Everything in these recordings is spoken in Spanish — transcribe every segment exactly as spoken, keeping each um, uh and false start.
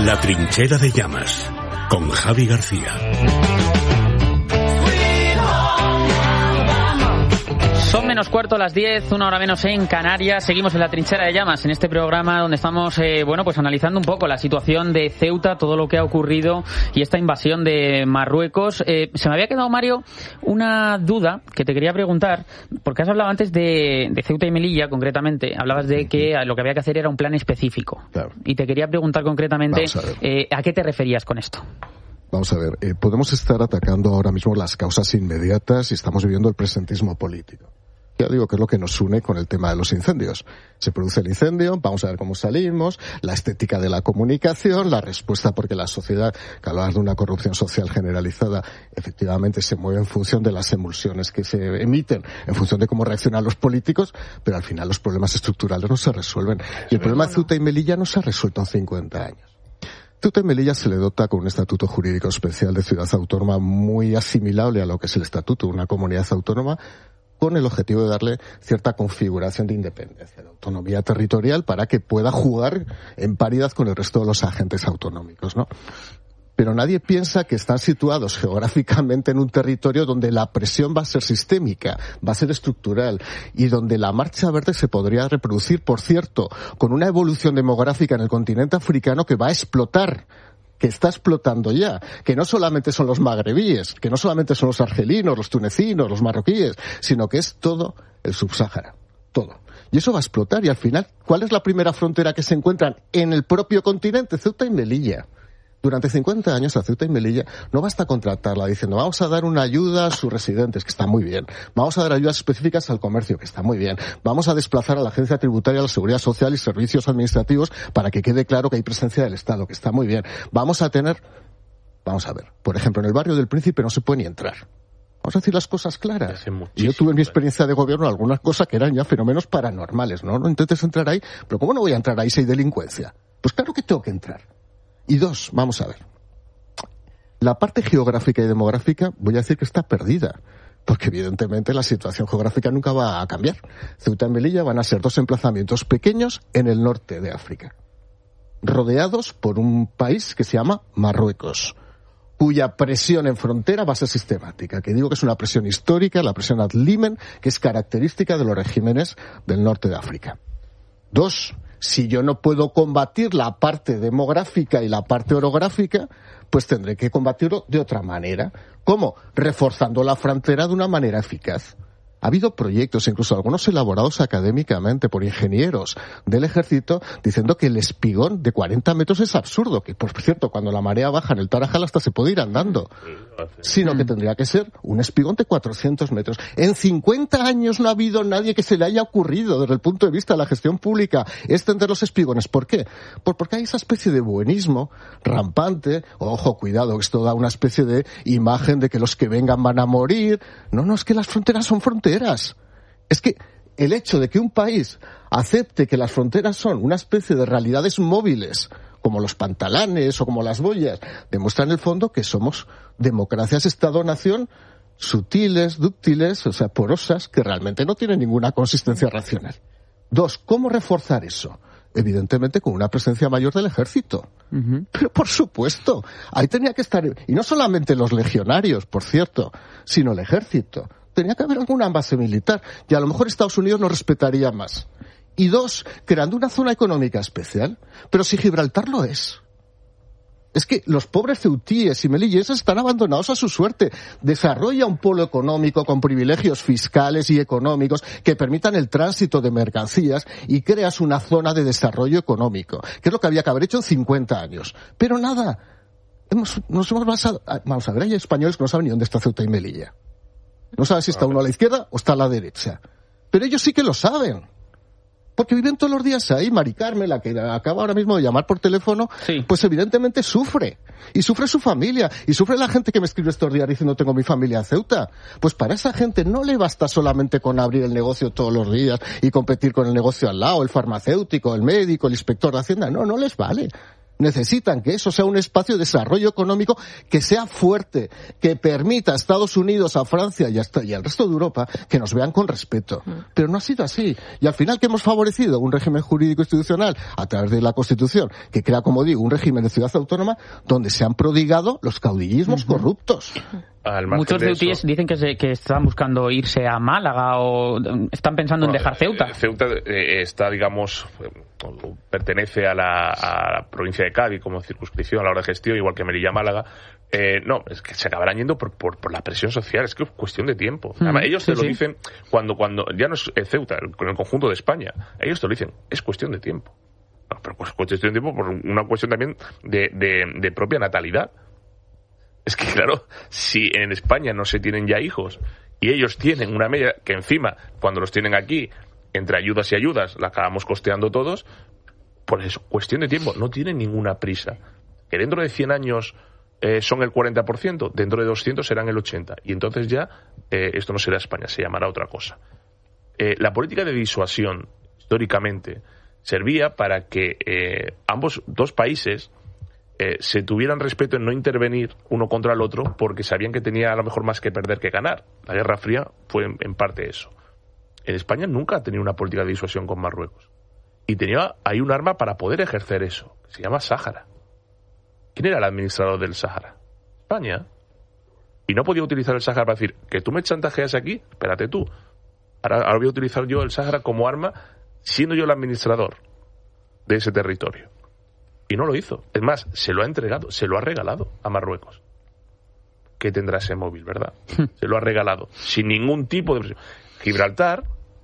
La trinchera de llamas, con Javi García. Son menos cuarto las diez, una hora menos en Canarias. Seguimos en la trinchera de llamas, en este programa donde estamos, eh, bueno, pues analizando un poco la situación de Ceuta, todo lo que ha ocurrido y esta invasión de Marruecos. Eh, se me había quedado, Mario, una duda que te quería preguntar, porque has hablado antes de, de Ceuta y Melilla, concretamente. Hablabas de que lo que había que hacer era un plan específico. Claro. Y te quería preguntar concretamente, a, eh, ¿a qué te referías con esto? Vamos a ver, eh, podemos estar atacando ahora mismo las causas inmediatas y estamos viviendo el presentismo político. Ya digo que es lo que nos une con el tema de los incendios. Se produce el incendio, vamos a ver cómo salimos, la estética de la comunicación, la respuesta, porque la sociedad, que hablabas de una corrupción social generalizada, efectivamente se mueve en función de las emulsiones que se emiten, en función de cómo reaccionan los políticos, pero al final los problemas estructurales no se resuelven. Y el problema de Ceuta y Melilla no se ha resuelto en cincuenta años. Ceuta y Melilla se le dota con un estatuto jurídico especial de ciudad autónoma muy asimilable a lo que es el estatuto de una comunidad autónoma, con el objetivo de darle cierta configuración de independencia, de autonomía territorial, para que pueda jugar en paridad con el resto de los agentes autonómicos, ¿no? Pero nadie piensa que están situados geográficamente en un territorio donde la presión va a ser sistémica, va a ser estructural, y donde la marcha verde se podría reproducir, por cierto, con una evolución demográfica en el continente africano que va a explotar, que está explotando ya, que no solamente son los magrebíes, que no solamente son los argelinos, los tunecinos, los marroquíes, sino que es todo el subsáhara, todo. Y eso va a explotar, y al final, ¿cuál es la primera frontera que se encuentran en el propio continente? Ceuta y Melilla. Durante cincuenta años a Ceuta y Melilla no basta contratarla diciendo vamos a dar una ayuda a sus residentes, que está muy bien, vamos a dar ayudas específicas al comercio, que está muy bien, vamos a desplazar a la Agencia Tributaria, a la Seguridad Social y Servicios Administrativos para que quede claro que hay presencia del Estado, que está muy bien. Vamos a tener, vamos a ver, por ejemplo, en el barrio del Príncipe no se puede ni entrar. Vamos a decir las cosas claras. Yo tuve en mi experiencia de gobierno algunas cosas que eran ya fenómenos paranormales, ¿no? No intentes entrar ahí, pero ¿cómo no voy a entrar ahí si hay delincuencia? Pues claro que tengo que entrar. Y dos, vamos a ver. La parte geográfica y demográfica, voy a decir que está perdida, porque evidentemente la situación geográfica nunca va a cambiar. Ceuta y Melilla van a ser dos emplazamientos pequeños en el norte de África, rodeados por un país que se llama Marruecos, cuya presión en frontera va a ser sistemática, que digo que es una presión histórica, la presión ad limen, que es característica de los regímenes del norte de África. Dos, si yo no puedo combatir la parte demográfica y la parte orográfica, pues tendré que combatirlo de otra manera. ¿Cómo? Reforzando la frontera de una manera eficaz. Ha habido proyectos, incluso algunos elaborados académicamente por ingenieros del ejército, diciendo que el espigón de cuarenta metros es absurdo, que por cierto, cuando la marea baja en el Tarajal hasta se puede ir andando, sino que tendría que ser un espigón de cuatrocientos metros. En cincuenta años no ha habido nadie que se le haya ocurrido, desde el punto de vista de la gestión pública, extender los espigones. ¿Por qué? Pues porque hay esa especie de buenismo rampante. Ojo, cuidado, esto da una especie de imagen de que los que vengan van a morir. No, no, es que las fronteras son fronteras. Es que el hecho de que un país acepte que las fronteras son una especie de realidades móviles, como los pantalanes o como las boyas, demuestra en el fondo que somos democracias Estado-nación sutiles, dúctiles, o sea, porosas, que realmente no tienen ninguna consistencia racional. Dos, ¿cómo reforzar eso? Evidentemente con una presencia mayor del ejército. Uh-huh. Pero por supuesto, ahí tenía que estar, y no solamente los legionarios, por cierto, sino el ejército. Tenía que haber alguna base militar, y a lo mejor Estados Unidos nos respetaría más. Y dos, creando una zona económica especial. Pero si Gibraltar lo es. Es que los pobres ceutíes y melilleses están abandonados a su suerte. Desarrolla un polo económico con privilegios fiscales y económicos que permitan el tránsito de mercancías y creas una zona de desarrollo económico, que es lo que había que haber hecho en cincuenta años. Pero nada, hemos, nos hemos basado... Vamos a ver, hay españoles que no saben ni dónde está Ceuta y Melilla. No saben si está uno a la izquierda o está a la derecha. Pero ellos sí que lo saben. Porque viven todos los días ahí. Mari Carmen, la que acaba ahora mismo de llamar por teléfono, sí, pues evidentemente sufre. Y sufre su familia. Y sufre la gente que me escribe estos días diciendo tengo mi familia en Ceuta. Pues para esa gente no le basta solamente con abrir el negocio todos los días y competir con el negocio al lado, el farmacéutico, el médico, el inspector de Hacienda. No, no les vale. necesitan que eso sea un espacio de desarrollo económico que sea fuerte, que permita a Estados Unidos, a Francia y, hasta, y al resto de Europa que nos vean con respeto. Pero no ha sido así. Y al final, ¿qué hemos favorecido? Un régimen jurídico institucional a través de la Constitución, que crea, como digo, un régimen de ciudad autónoma donde se han prodigado los caudillismos uh-huh. corruptos. Muchos ceutíes dicen que, se, que están buscando irse a Málaga o están pensando bueno, en dejar Ceuta. Eh, Ceuta eh, está, digamos, eh, pertenece a la, a la provincia de Cádiz como circunscripción a la hora de gestión, igual que Melilla, Málaga. Eh, no, es que se acabarán yendo por, por, por la presión social, es que es cuestión de tiempo. Mm, Además, ellos sí, te lo sí. dicen cuando, cuando ya no es Ceuta, con el conjunto de España, ellos te lo dicen, es cuestión de tiempo. No, pero pues cuestión de tiempo por una cuestión también de, de, de propia natalidad. Es que, claro, si en España no se tienen ya hijos y ellos tienen una media que encima, cuando los tienen aquí, entre ayudas y ayudas, la acabamos costeando todos, pues es cuestión de tiempo, no tienen ninguna prisa. Que dentro de cien años eh, son el cuarenta por ciento, dentro de doscientos serán el ochenta por ciento. Y entonces ya eh, esto no será España, se llamará otra cosa. Eh, la política de disuasión, históricamente, servía para que eh, ambos dos países Eh, se tuvieran respeto en no intervenir uno contra el otro porque sabían que tenía a lo mejor más que perder que ganar. La Guerra Fría fue en, en parte eso. En España nunca ha tenido una política de disuasión con Marruecos. Y tenía ahí un arma para poder ejercer eso, que se llama Sáhara. ¿Quién era el administrador del Sáhara? España. Y no podía utilizar el Sáhara para decir, que tú me chantajeas aquí, espérate tú. Ahora, ahora voy a utilizar yo el Sáhara como arma, siendo yo el administrador de ese territorio. Y no lo hizo. Es más, se lo ha entregado, se lo ha regalado a Marruecos. ¿Qué tendrá ese móvil, verdad? Se lo ha regalado, sin ningún tipo de presión. Gibraltar,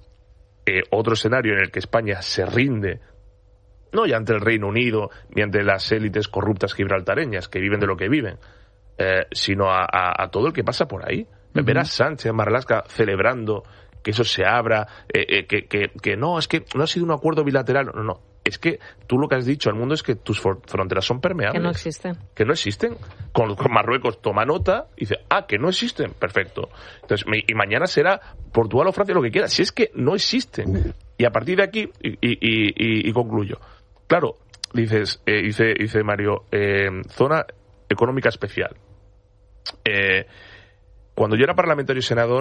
eh, otro escenario en el que España se rinde, no ya ante el Reino Unido, ni ante las élites corruptas gibraltareñas, que viven de lo que viven, eh, sino a, a, a todo el que pasa por ahí. Uh-huh. Ver a Sánchez, a Marlaska, celebrando que eso se abra, eh, eh, que, que, que no, es que no ha sido un acuerdo bilateral, no, no. Es que tú lo que has dicho al mundo es que tus fronteras son permeables. Que no existen. Que no existen. Con, con Marruecos toma nota y dice, ah, que no existen. Perfecto. Entonces, y mañana será Portugal o Francia, lo que quiera. Si es que no existen. Y a partir de aquí, y, y, y, y concluyo. Claro, dices, eh, dice, dice Mario, eh, zona económica especial. Eh, cuando yo era parlamentario y senador,